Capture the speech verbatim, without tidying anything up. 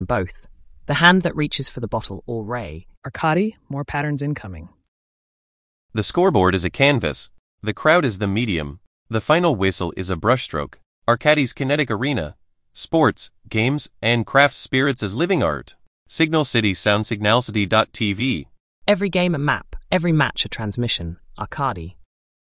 Both. The hand that reaches for the bottle or ray. Arcadi, more patterns incoming. The scoreboard is a canvas. The crowd is the medium. The final whistle is a brushstroke. Arcadi's kinetic arena. Sports, games, and craft spirits as living art. Signal City Sound Signalcity dot T V. Every game a map, every match a transmission. Arcadi.